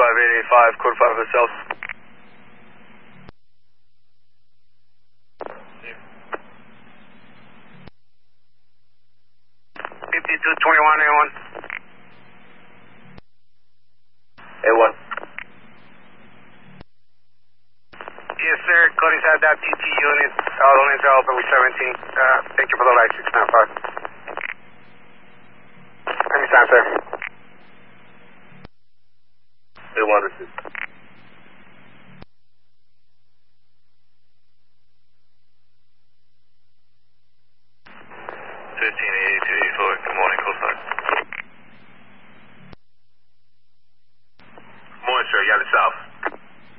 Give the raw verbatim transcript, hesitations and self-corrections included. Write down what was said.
five eight eight five, code five for South. fifty-two twenty-one A one. A one. Yes, sir. Cody had that T T unit. All lanes are open with seventeen. Uh, thank you for the light, six nine five. Anytime, sir. A one receive. thirteen eighty-two eighty-four. Good morning, call sign. Morning, sir. You got the south.